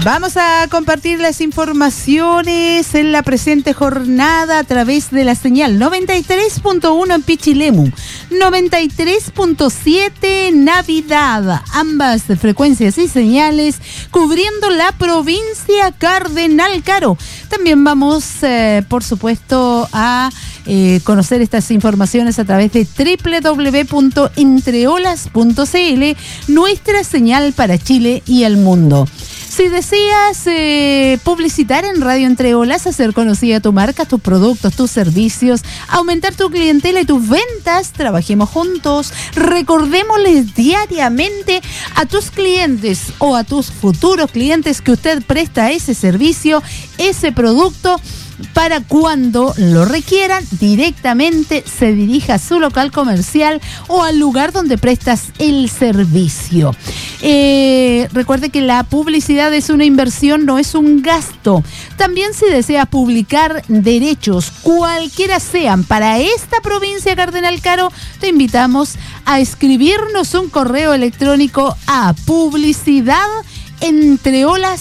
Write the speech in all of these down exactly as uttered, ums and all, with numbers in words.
Vamos a compartir las informaciones en la presente jornada a través de la señal noventa y tres punto uno en Pichilemu, noventa y tres punto siete Navidad, ambas frecuencias y señales cubriendo la provincia Cardenal Caro. También vamos, eh, por supuesto, a eh, conocer estas informaciones a través de doble u doble u doble u punto entreolas punto c l, nuestra señal para Chile y el mundo. Si deseas eh, publicitar en Radio Entre Olas, hacer conocida tu marca, tus productos, tus servicios, aumentar tu clientela y tus ventas, trabajemos juntos. Recordémosles diariamente a tus clientes o a tus futuros clientes que usted presta ese servicio, ese producto, para cuando lo requieran, directamente se dirija a su local comercial o al lugar donde prestas el servicio. Eh, recuerde que la publicidad es una inversión, no es un gasto. También si deseas publicar derechos, cualquiera sean, para esta provincia Cardenal Caro, te invitamos a escribirnos un correo electrónico a publicidad entreolas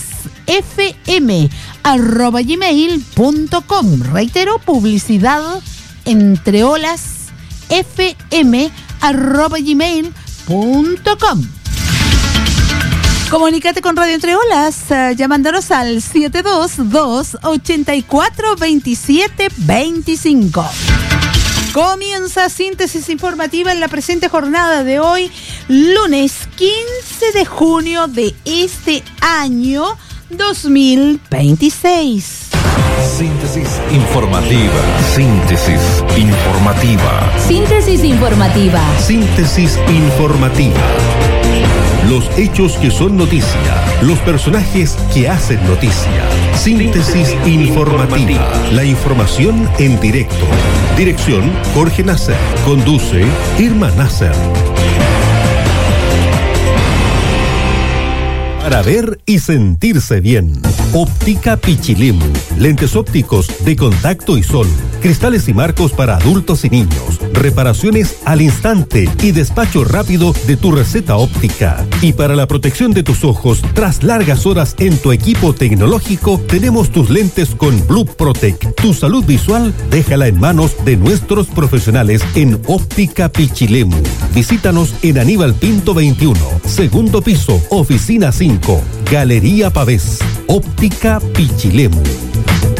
fm arroba gmail punto com. Reitero, publicidad entreolas fm arroba gmail punto com. Comunícate con Radio Entre Olas, uh, llamándonos al siete dos dos, ocho cuatro, dos siete dos cinco. Comienza Síntesis Informativa en la presente jornada de hoy, lunes quince de junio de este año dos mil veintiséis. Síntesis informativa. Síntesis informativa. Síntesis informativa. Síntesis informativa. Los hechos que son noticia. Los personajes que hacen noticia. Síntesis informativa. La información en directo. Dirección: Jorge Nasser. Conduce: Irma Nasser. Para ver y sentirse bien. Óptica Pichilemu. Lentes ópticos de contacto y sol. Cristales y marcos para adultos y niños. Reparaciones al instante y despacho rápido de tu receta óptica. Y para la protección de tus ojos, tras largas horas en tu equipo tecnológico, tenemos tus lentes con Blue Protect. Tu salud visual, déjala en manos de nuestros profesionales en Óptica Pichilemu. Visítanos en Aníbal Pinto veintiuno, segundo piso, oficina cinco, Galería Pavés. Óptica Pichilemu.